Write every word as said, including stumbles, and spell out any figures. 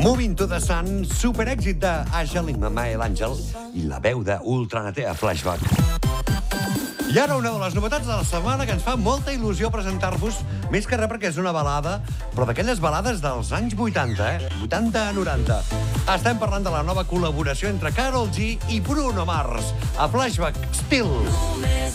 Moving to the Sun, superèxit d'Àngel i Mamae l'Àngel i la veu d'Ultranatea Flashback. I ara una de les novetats de la setmana que ens fa molta il·lusió presentar-vos, més que res perquè és una balada, però d'aquelles balades dels anys vuitanta, eh? vuitanta a noranta. Estem parlant de la nova col·laboració entre Karol G i Bruno Mars, a Flashback Still.